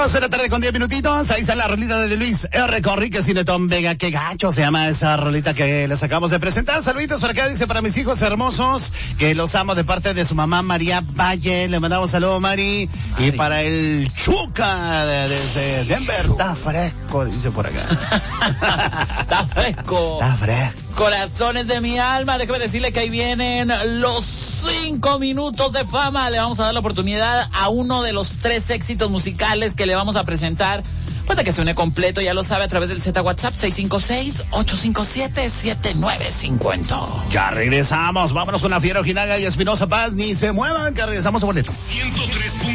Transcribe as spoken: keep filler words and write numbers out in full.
de la tarde con diez minutitos, ahí está la rolita de Luis R. Conríquez y de Tom Vega. Qué gacho se llama esa rolita que les acabamos de presentar. Saluditos para acá, dice, para mis hijos hermosos, que los amo de parte de su mamá María Valle. Le mandamos saludos, Mari. Mari. Y para el Chuca de, desde Denver. Está fresco, dice por acá. Está fresco. Está fresco. Corazones de mi alma, déjeme decirle que ahí vienen los cinco minutos de fama. Le vamos a dar la oportunidad a uno de los tres éxitos musicales que le vamos a presentar. Puede que se une completo, ya lo sabe, a través del Z WhatsApp seis cinco seis, ocho cinco siete, siete nueve cinco cero. Ya regresamos, vámonos con la Fiera Ojinaga y Espinosa Paz. Ni se muevan, que regresamos a boleto. ciento tres